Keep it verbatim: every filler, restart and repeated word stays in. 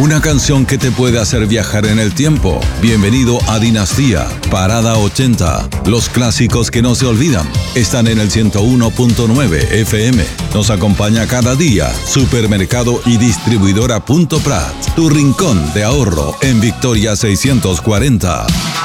Una canción que te puede hacer viajar en el tiempo. Bienvenido a Dinastía, Parada ochenta. Los clásicos que no se olvidan están en el ciento uno punto nueve F M. Nos acompaña cada día Supermercado y Distribuidora Punto Prat, tu rincón de ahorro en Victoria seiscientos cuarenta.